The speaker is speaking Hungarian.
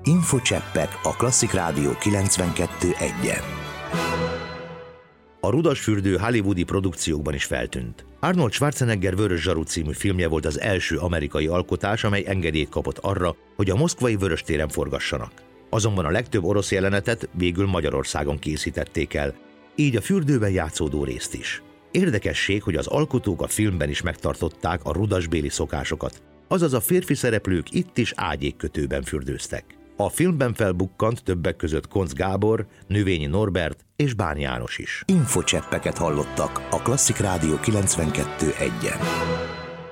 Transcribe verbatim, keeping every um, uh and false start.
Infocseppek a Klasszik Rádió kilencvenkettő egyen. A Rudasfürdő hollywoodi produkciókban is feltűnt. Arnold Schwarzenegger Vörös zsaru című filmje volt az első amerikai alkotás, amely engedélyt kapott arra, hogy a moszkvai Vöröstéren forgassanak. Azonban a legtöbb orosz jelenetet végül Magyarországon készítették el, így a fürdőben játszódó részt is. Érdekesség, hogy az alkotók a filmben is megtartották a rudasbéli szokásokat, azaz a férfi szereplők itt is ágyékkötőben fürdőztek. A filmben felbukkant többek között Koncz Gábor, Növényi Norbert és Bán János is. Infocseppeket hallottak a Klasszik Rádió kilencvenkettő egyen.